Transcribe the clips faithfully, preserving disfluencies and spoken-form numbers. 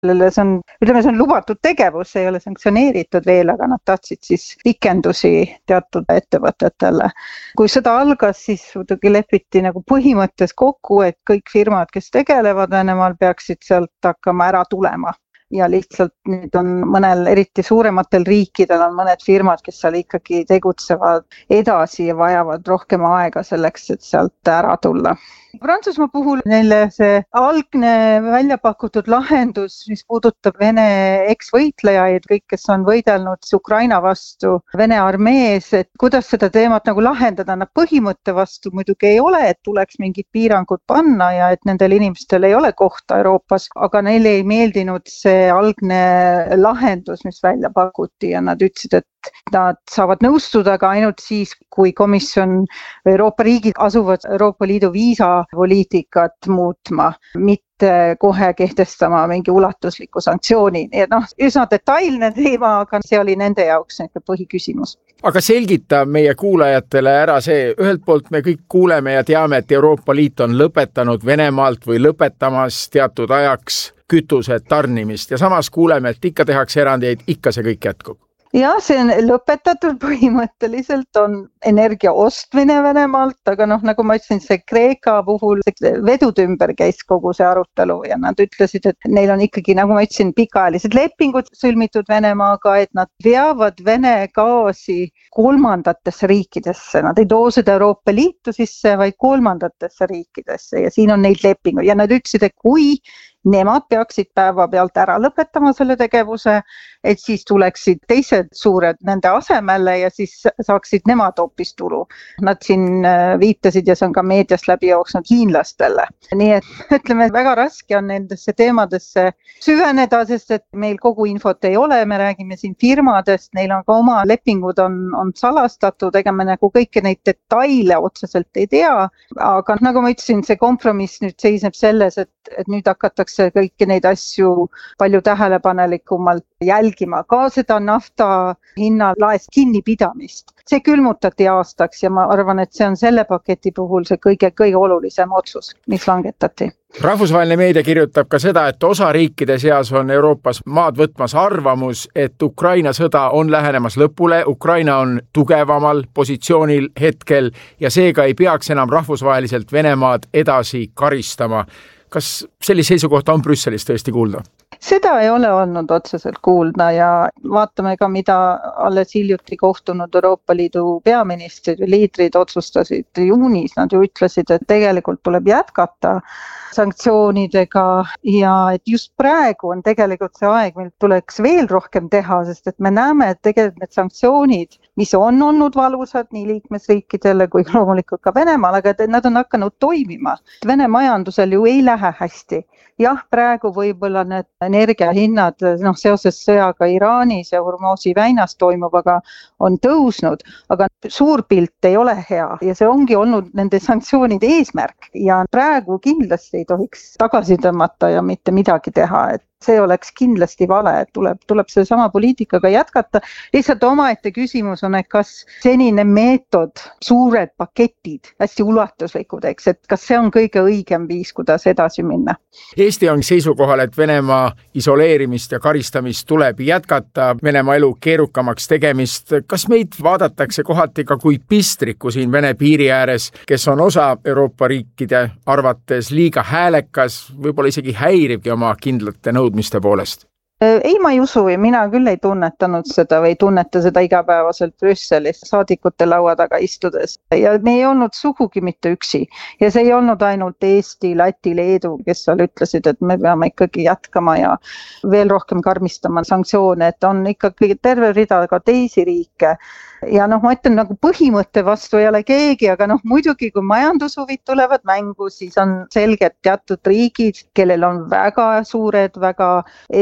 See on, ütleme, see on lubatud tegevus, see ei ole sanktsioneeritud veel, aga nad tahtsid siis pikendusi teatud ettevõtetele. Kui sõda algas, siis muidugi lepiti nagu põhimõttes kokku, et kõik firmad, kes tegelevad Venemaal, peaksid sealt hakkama ära tulema. Ja lihtsalt nüüd on mõnel, eriti suurematel riikidel on mõned firmad, kes seal ikkagi tegutsevad edasi ja vajavad rohkem aega selleks, et sealt ära tulla. Prantsusmaa puhul neile see algne välja pakutud lahendus, mis puudutab Vene eksvõitlejaid, kõik, kes on võidelnud Ukraina vastu Vene armees, et kuidas seda teemat nagu lahendada, nad põhimõtte vastu muidugi ei ole, et tuleks mingid piirangud panna ja et nendel inimestel ei ole kohta Euroopas, aga neile ei meeldinud see algne lahendus, mis välja pakuti ja nad ütlesid, et nad saavad nõustuda ka ainult siis, kui komisjon Euroopa riigid asuvad Euroopa Liidu viisapoliitikat muutma, mitte kohe kehtestama mingi ulatusliku sanktsiooni. Nii et noh, üsna detailne teema, aga see oli nende jaoks põhiküsimus. Aga selgita meie kuulajatele ära see, ühelt poolt me kõik kuuleme ja teame, et Euroopa Liit on lõpetanud Venemaalt või lõpetamas teatud ajaks kütuse tarnimist ja samas kuuleme, et ikka tehakse erandeid, ikka see kõik jätkub. Ja see on lõpetatud põhimõtteliselt on energia ostmine Venemaalt, aga noh, nagu ma ütlesin, see Kreeka puhul vedud ümber käis kogu see arutelu ja nad ütlesid, et neil on ikkagi, nagu ma ütlesin, pikaajalised lepingud sõlmitud Venemaaga, et nad veavad Vene gaasi kolmandatesse riikidesse. Nad ei too seda Euroopa Liitu sisse, vaid kolmandatesse riikidesse ja siin on neid lepinguid ja nad ütlesid, et kui nemad peaksid päeva pealt ära lõpetama selle tegevuse, et siis tuleksid teised suured nende asemele ja siis saaksid nemad hoopis tulu. Nad siin viitasid ja see on ka meediast läbi jooksnud hiinlastele. Nii et ütleme, väga raske on nendesse teemadesse süveneda, sest et meil kogu infot ei ole, me räägime siin firmadest, neil on ka oma lepingud on, on salastatud, ega me nagu kõiki neid detaile otseselt ei tea, aga nagu ma ütlesin, see kompromiss nüüd seisneb selles, et, et nüüd hakatakse kõiki neid asju palju tähelepanelikumalt jälgima, ka seda nafta hinna laest kinnipidamist. See külmutati aastaks ja ma arvan, et see on selle paketi puhul see kõige, kõige olulisem otsus, mis langetati. Rahvusvaheline meedia kirjutab ka seda, et osa riikide seas on Euroopas maad võtmas arvamus, et Ukraina sõda on lähenemas lõpule, Ukraina on tugevamal positsioonil hetkel ja seega ei peaks enam rahvusvaheliselt Venemaad edasi karistama. Kas sellise seisukohta on Brüsselis tõesti kuulda? Seda ei ole olnud otseselt kuulda ja vaatame ka, mida alles hiljuti kohtunud Euroopa Liidu peaministrid ja liidrid otsustasid juunis. Nad ju ütlesid, et tegelikult tuleb jätkata sanktsioonidega ja et just praegu on tegelikult see aeg, mil tuleks veel rohkem teha, sest et me näeme, et tegelikult need sanktsioonid, mis on olnud valusad nii liikmesriikidele kui loomulikult ka Venemaal, aga nad on hakanud toimima. Vene majandusel ju ei lähe hästi. Jah, praegu võib-olla need energiahinnad noh, seoses sõjaga Iraanis ja Hormuzi väinas toimuvaga on tõusnud, aga suur pilt ei ole hea ja see ongi olnud nende sanktsioonide eesmärk ja praegu kindlasti ei tohiks tagasi tõmmata ja mitte midagi teha, et see oleks kindlasti vale, et tuleb, tuleb selle sama poliitikaga jätkata. Lihtsalt omaette küsimus on, et kas senine meetod, suured paketid, hästi ulatuslikud, eks, et kas see on kõige õigem viis, kuidas edasi minna? Eesti on seisukohal, et Venemaa isoleerimist ja karistamist tuleb jätkata, Venemaa elu keerukamaks tegemist. Kas meid vaadatakse kohati ka kui pistriku siin Vene piiri ääres, kes on osa Euroopa riikide arvates liiga häälekas, võib-olla isegi häirivgi oma kindlate nõudmiste miste poolest? Ei, ma ei usu ja mina küll ei tunnetanud seda või tunneta seda igapäevaselt Brüsselis saadikute laua taga istudes. Ja me ei olnud sugugi mitte üksi. Ja see ei olnud ainult Eesti, Läti, Leedu, kes seal ütlesid, et me peame ikkagi jätkama ja veel rohkem karmistama sanktsioone, et on ikkagi terve rida ka teisi riike. Ja noh, ma ütlen nagu põhimõtte vastu ei ole keegi, aga noh, muidugi kui majandushuvid tulevad mängu, siis on selged teatud riigid, kellel on väga suured, väga edukad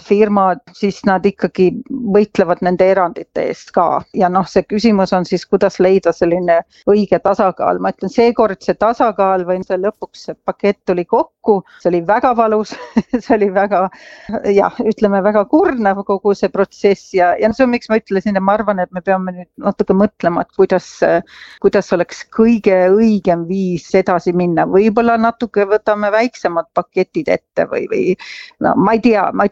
firmad, siis nad ikkagi võitlevad nende erandite eest ka. Ja noh, see küsimus on siis, kuidas leida selline õige tasakaal. Ma ütlen, seekord see tasakaal või see lõpuks see pakett tuli kokku, see oli väga valus, see oli väga, jah, ütleme väga kurnav kogu see protsess ja, ja see on, miks ma ütlesin, et ma arvan, et me peame nüüd natuke mõtlema, et kuidas, kuidas oleks kõige õigem viis edasi minna. Võib-olla natuke võtame väiksemad paketid ette või, või no, ma ei tea, ma